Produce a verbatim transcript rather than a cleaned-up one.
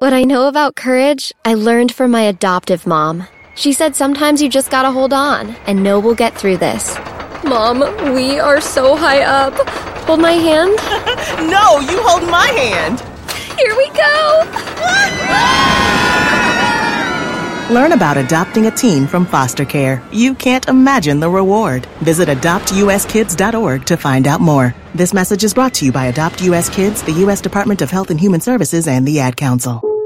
What I know about courage, I learned from my adoptive mom. She said sometimes you just gotta hold on and know we'll get through this. Mom, we are so high up. Hold my hand? No, you hold my hand. Here we go. Learn about adopting a teen from foster care. You can't imagine the reward. Visit adopt u s kids dot org to find out more. This message is brought to you by Adopt U S Kids, the U S Department of Health and Human Services, and the Ad Council.